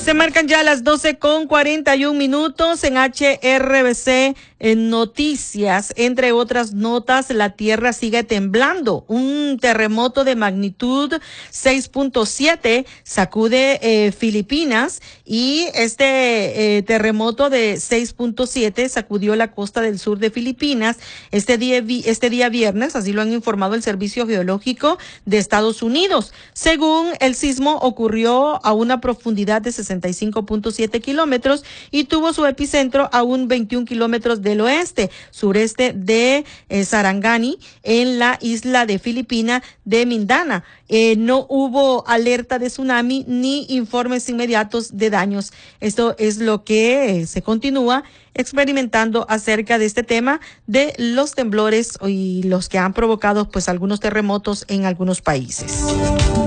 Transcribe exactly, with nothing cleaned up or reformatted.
Se marcan ya las doce con cuarenta y un minutos en H R B C en Noticias. Entre otras notas, la tierra sigue temblando. Un terremoto de magnitud seis punto siete sacude eh, Filipinas y este eh, terremoto de seis punto siete sacudió la costa del sur de Filipinas este día, este día viernes, así lo han informado el Servicio Geológico de Estados Unidos. Según el sismo, ocurrió a una profundidad de sesenta y cinco punto siete kilómetros y tuvo su epicentro a un veintiún kilómetros del oeste, sureste de eh, Sarangani, en la isla de Filipina de Mindana. Eh, no hubo alerta de tsunami ni informes inmediatos de daños. Esto es lo que eh, se continúa experimentando acerca de este tema de los temblores y los que han provocado pues algunos terremotos en algunos países.